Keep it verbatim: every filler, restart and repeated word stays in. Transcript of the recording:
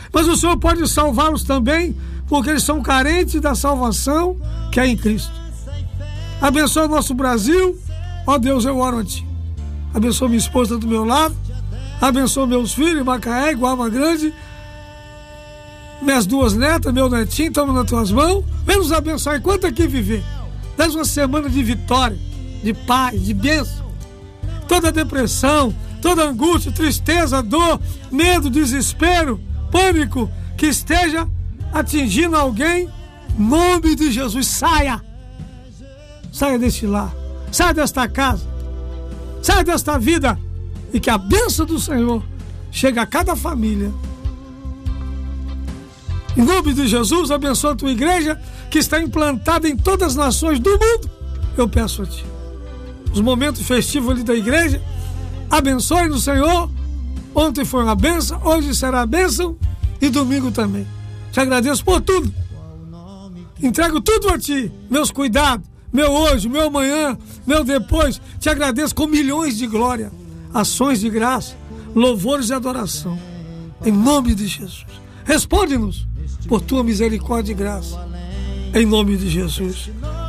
Mas o Senhor pode salvá-los também, porque eles são carentes da salvação que é em Cristo. Abençoa o nosso Brasil. Ó Deus, eu oro a Ti. Abençoa minha esposa do meu lado. Abençoa meus filhos, Macaé, Guava Grande. Minhas duas netas, meu netinho, toma nas Tuas mãos. Vem nos abençoar enquanto aqui viver. Dá uma semana de vitória, de paz, de bênção. Toda depressão, toda angústia, tristeza, dor, medo, desespero, pânico que esteja atingindo alguém, em nome de Jesus, saia. Saia deste lar, saia desta casa, saia desta vida, e que a bênção do Senhor chegue a cada família. Em nome de Jesus, abençoa a Tua igreja que está implantada em todas as nações do mundo. Eu peço a Ti. Os momentos festivos ali da igreja, abençoe no Senhor. Ontem foi uma bênção, hoje será a bênção e domingo também. Te agradeço por tudo. Entrego tudo a Ti, meus cuidados, meu hoje, meu amanhã, meu depois. Te agradeço com milhões de glória, ações de graça, louvores e adoração. Em nome de Jesus. Responde-nos por Tua misericórdia e graça. Em nome de Jesus.